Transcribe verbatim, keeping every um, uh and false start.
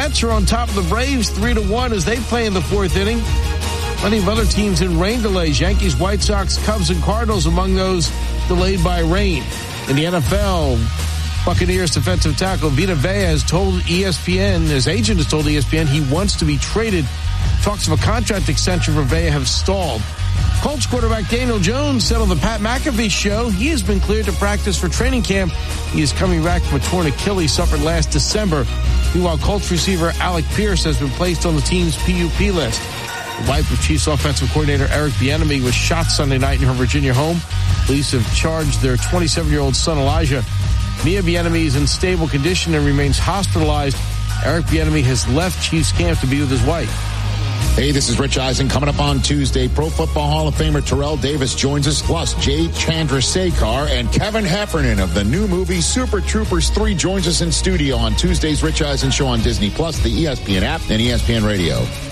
Nats are on top of the Braves three to one as they play in the fourth inning. Plenty of other teams in rain delays. Yankees, White Sox, Cubs, and Cardinals among those delayed by rain. In the N F L, Buccaneers defensive tackle Vita Vea has told E S P N, his agent has told E S P N he wants to be traded. Talks of a contract extension for Vea have stalled. Colts quarterback Daniel Jones said on the Pat McAfee show he has been cleared to practice for training camp. He is coming back from a torn Achilles suffered last December. Meanwhile, Colts receiver Alec Pierce has been placed on the team's P U P list. The wife of Chiefs offensive coordinator Eric Bieniemy was shot Sunday night in her Virginia home. Police have charged their twenty-seven-year-old son Elijah. Mia Bieniemy is in stable condition and remains hospitalized. Eric Bieniemy has left Chiefs camp to be with his wife. Hey, this is Rich Eisen. Coming up on Tuesday, Pro Football Hall of Famer Terrell Davis joins us, plus Jay Chandrasekhar and Kevin Heffernan of the new movie Super Troopers three joins us in studio on Tuesday's Rich Eisen Show on Disney Plus, the E S P N app, and E S P N Radio.